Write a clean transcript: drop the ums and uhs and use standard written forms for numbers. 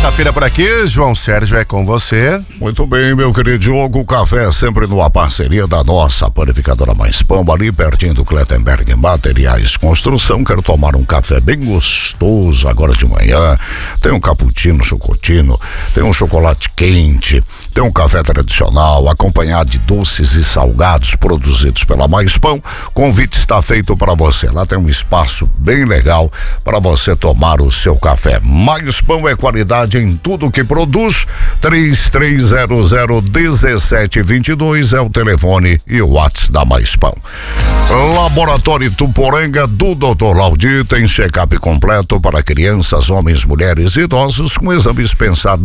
terça-feira por aqui, João Sérgio, é com você. Muito bem, meu querido Diogo, o café sempre numa parceria da nossa panificadora Mais Pão, ali pertinho do Clettenberg Materiais Construção. Quero tomar um café bem gostoso agora de manhã. Tem um cappuccino, chocotino, tem um chocolate quente, tem um café tradicional, acompanhado de doces e salgados produzidos pela Mais Pão. Convite está feito para você. Lá tem um espaço bem legal para você tomar o seu café. Mais Pão é qualidade em tudo que produz. 3300-1722 é o telefone e o WhatsApp da Mais Pão. Laboratório Tuporanga do Dr. Laudi tem check-up completo para crianças, homens, mulheres e idosos com exames pensados